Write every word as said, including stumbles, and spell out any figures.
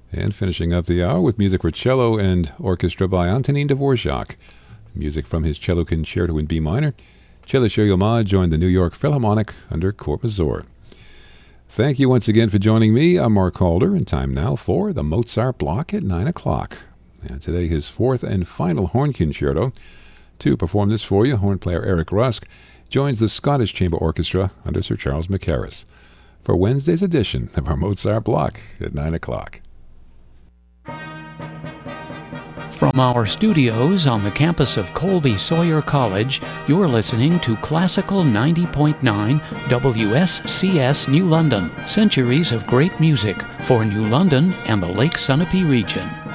And finishing up the hour with music for cello and orchestra by Antonin Dvorak. Music from his Cello Concerto in B minor. Cellist Yo-Yo Ma joined the New York Philharmonic under Kurt Masur. Thank you once again for joining me. I'm Mark Calder, and time now for the Mozart Block at nine o'clock. And today his fourth and final horn concerto. To perform this for you, horn player Eric Rusk joins the Scottish Chamber Orchestra under Sir Charles Mackerras for Wednesday's edition of our Mozart Block at nine o'clock. From our studios on the campus of Colby Sawyer College, you're listening to Classical ninety point nine W S C S New London, centuries of great music for New London and the Lake Sunapee region.